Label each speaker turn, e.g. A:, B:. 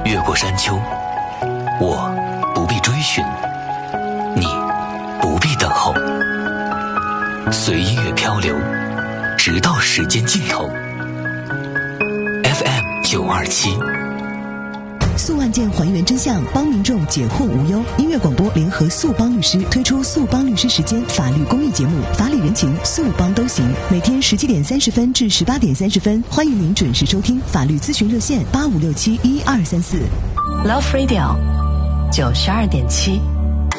A: 越过山丘，我不必追寻，你不必等候，随音乐漂流，直到时间尽头。FM927
B: 诉案件还原真相，帮民众解惑无忧。音乐广播联合速帮律师推出速帮律师时间法律公益节目，法理人情速帮都行。每天17点30分至18点30分，欢迎您准时收听法律咨询热线85671234。
C: Love Radio 92.7。